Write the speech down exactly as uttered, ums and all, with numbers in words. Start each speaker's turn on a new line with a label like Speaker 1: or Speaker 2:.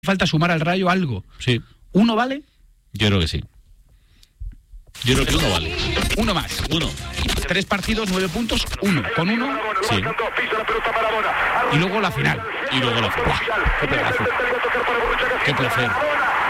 Speaker 1: falta sumar al Rayo algo.
Speaker 2: Sí.
Speaker 1: ¿Uno vale?
Speaker 2: Yo creo que sí. Yo creo que uno vale.
Speaker 1: Uno más.
Speaker 2: Uno.
Speaker 1: Tres partidos, nueve puntos, uno. Con uno.
Speaker 2: Sí.
Speaker 1: Y luego la final.
Speaker 2: Y luego la final.
Speaker 1: ¡Qué pedazo! ¡Qué placer!